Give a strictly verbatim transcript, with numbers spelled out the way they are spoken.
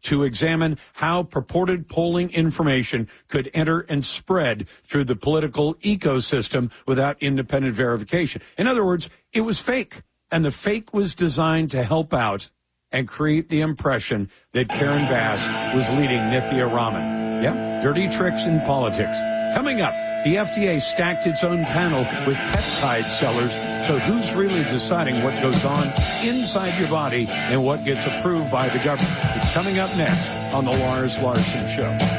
to examine how purported polling information could enter and spread through the political ecosystem without independent verification. In other words, it was fake, and the fake was designed to help out and create the impression that Karen Bass was leading Nithya Raman. Yep, dirty tricks in politics. Coming up, the F D A stacked its own panel with peptide sellers, so who's really deciding what goes on inside your body and what gets approved by the government? It's coming up next on The Lars Larson Show.